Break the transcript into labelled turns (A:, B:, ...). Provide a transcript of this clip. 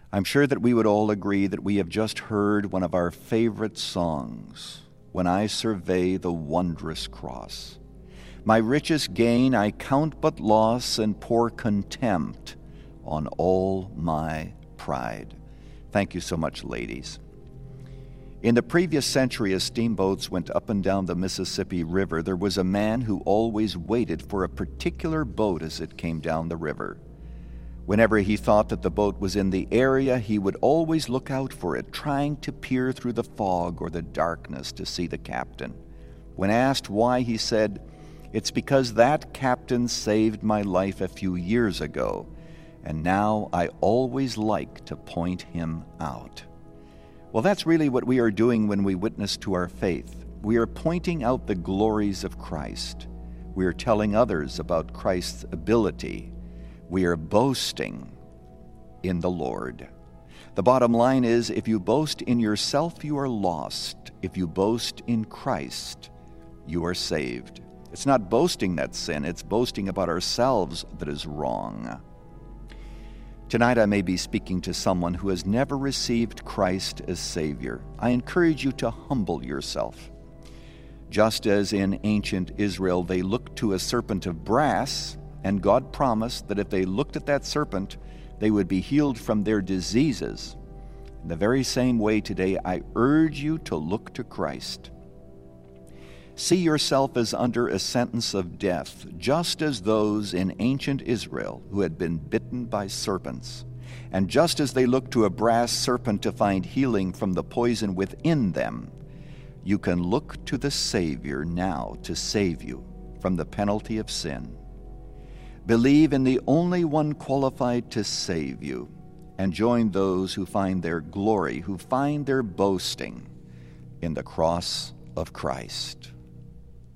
A: I'm sure that we would all agree that we have just heard one of our favorite songs, When I Survey the Wondrous Cross. My richest gain I count but loss and pour contempt on all my pride. Thank you so much, ladies. In the previous century, as steamboats went up and down the Mississippi River, there was a man who always waited for a particular boat as it came down the river. Whenever he thought that the boat was in the area, he would always look out for it, trying to peer through the fog or the darkness to see the captain. When asked why, he said, "It's because that captain saved my life a few years ago, and now I always like to point him out." Well, that's really what we are doing when we witness to our faith. We are pointing out the glories of Christ. We are telling others about Christ's ability. We are boasting in the Lord. The bottom line is, if you boast in yourself, you are lost. If you boast in Christ, you are saved. It's not boasting that's sin, it's boasting about ourselves that is wrong. Tonight I may be speaking to someone who has never received Christ as Savior. I encourage you to humble yourself. Just as in ancient Israel they looked to a serpent of brass, and God promised that if they looked at that serpent, they would be healed from their diseases. In the very same way today, I urge you to look to Christ. See yourself as under a sentence of death, just as those in ancient Israel who had been bitten by serpents. And just as they looked to a brass serpent to find healing from the poison within them, you can look to the Savior now to save you from the penalty of sin. Believe in the only one qualified to save you, and join those who find their glory, who find their boasting in the cross of Christ.